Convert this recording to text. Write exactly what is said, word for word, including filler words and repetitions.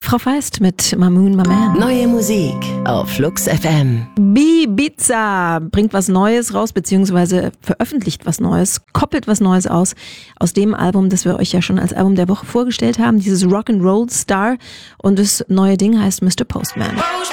Frau Feist mit Mamoon My Man. Neue Musik auf Flux F M. Ibiza bringt was Neues raus, beziehungsweise veröffentlicht was Neues, koppelt was Neues aus, aus dem Album, das wir euch ja schon als Album der Woche vorgestellt haben, dieses Rock'n'Roll Star, und das neue Ding heißt Mister Postman.